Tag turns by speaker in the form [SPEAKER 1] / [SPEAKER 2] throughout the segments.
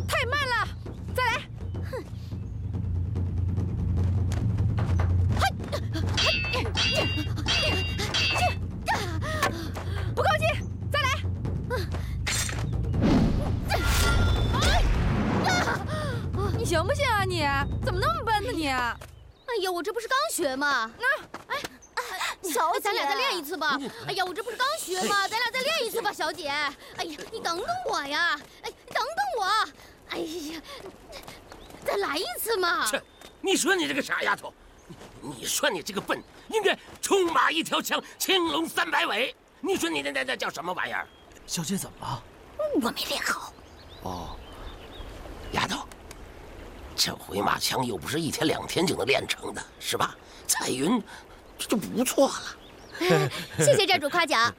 [SPEAKER 1] 太慢了，再来。不够劲，再来。你行不行啊你？怎么那么笨呢你？
[SPEAKER 2] 哎呀，我这不是刚学吗？小姐，咱俩再练一次吧。哎呀，我这不是刚学吗？咱俩再练一次吧，小姐。哎呀，你等等我呀！哎，等等我！哎呀，再来一次嘛！
[SPEAKER 3] 切，你说你这个傻丫头，你说你这个笨，应该出马一条枪，青龙300尾。你说你那叫什么玩意儿？
[SPEAKER 4] 小姐怎么了？
[SPEAKER 2] 我没练好。
[SPEAKER 3] 哦，丫头，这回马枪又不是1天2天就能练成的，是吧？彩云。 这就不错了，
[SPEAKER 2] 谢谢寨主夸奖。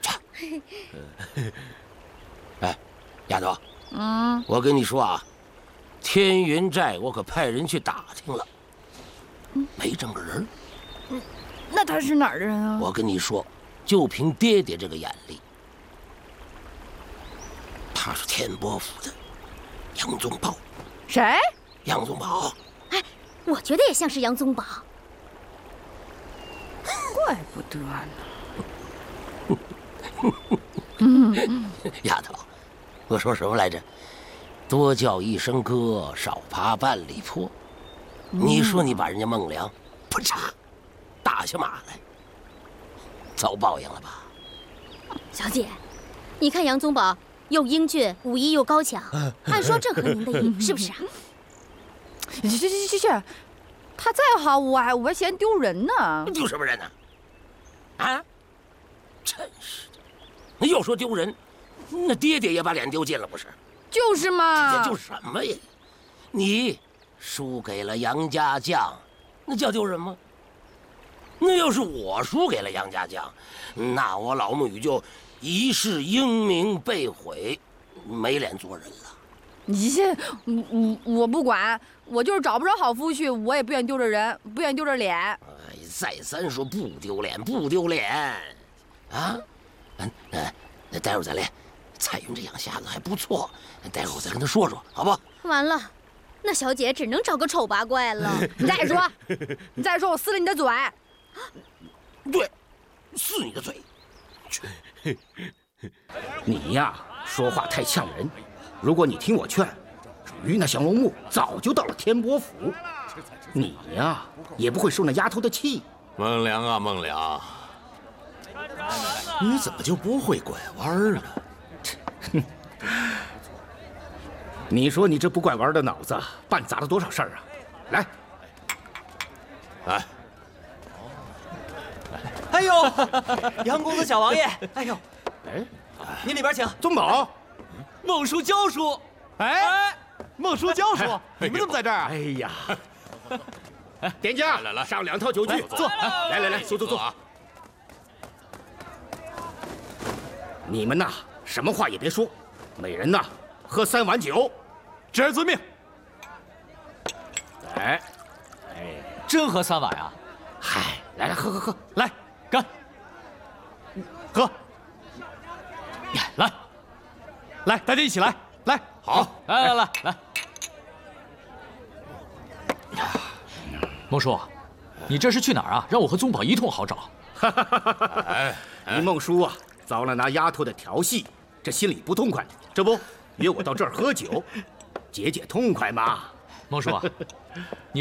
[SPEAKER 3] 哎，丫头，我跟你说啊，天云寨我可派人去打听了，没这么个人。
[SPEAKER 1] 那他是哪儿的人啊？
[SPEAKER 3] 我跟你说，就凭爹爹这个眼力，他是天波府的杨宗保。
[SPEAKER 1] 谁？
[SPEAKER 3] 杨宗保。
[SPEAKER 2] 哎，我觉得也像是杨宗保。
[SPEAKER 1] 怪不得呢。
[SPEAKER 3] 丫头，我说什么来着？多叫一声哥，少爬半里坡。你说你把人家孟良，扑嚓，打下马来，遭报应了吧？
[SPEAKER 2] 小姐，你看杨宗保又英俊，武艺又高强，按说正合您的意，是不是啊？
[SPEAKER 1] 去，他再好，我还嫌丢人呢。
[SPEAKER 3] 丢什么人呢？啊！真是的，那要说丢人，那爹爹也把脸丢尽了，不是？
[SPEAKER 1] 就是嘛。
[SPEAKER 3] 这就是什么呀？你输给了杨家将，那叫丢人吗？那要是我输给了杨家将，那我老母就一世英名被毁，没脸做人了。
[SPEAKER 1] 你这，我不管，我就是找不着好夫婿，我也不愿丢着人，不愿丢着脸。
[SPEAKER 3] 哎，再三说不丢脸，不丢脸，啊，那待会儿再练。彩云这养瞎子还不错，待会儿我再跟他说说，好不好？
[SPEAKER 2] 完了，那小姐只能找个丑八怪了。
[SPEAKER 1] 你再说，我撕了你的嘴。
[SPEAKER 3] 对，撕你的嘴。
[SPEAKER 5] 你呀，说话太呛人。如果你听我劝，至于那降龙木早就到了天波府，你呀也不会受那丫头的气。
[SPEAKER 6] 孟良啊，孟良，
[SPEAKER 4] 你怎么就不会拐弯呢？
[SPEAKER 5] 哼，你说你这不拐弯的脑子，办砸了多少事儿啊？来，
[SPEAKER 6] 来。
[SPEAKER 7] 哎呦，杨公子、小王爷，哎呦，您里边请。
[SPEAKER 5] 宗保，
[SPEAKER 7] 孟叔、焦叔，哎，孟叔、焦叔，你们怎么在这儿啊？
[SPEAKER 5] 哎呀，点将，
[SPEAKER 6] 来，
[SPEAKER 5] 上2套酒具，
[SPEAKER 7] 坐。
[SPEAKER 5] 来，坐。你们呐，什么话也别说，每人呐喝3碗酒。
[SPEAKER 7] 侄儿遵命。
[SPEAKER 5] 哎，
[SPEAKER 7] 真喝3碗啊？
[SPEAKER 5] 嗨，来，喝，
[SPEAKER 7] 来，干，喝。来，大家一起来，来，
[SPEAKER 6] 好，
[SPEAKER 7] 来。孟叔，你这是去哪儿啊？让我和宗保一通好找。
[SPEAKER 5] 你孟叔啊，遭了那丫头的调戏，这心里不痛快，这不约我到这儿喝酒，解痛快嘛。
[SPEAKER 7] 孟叔啊，你。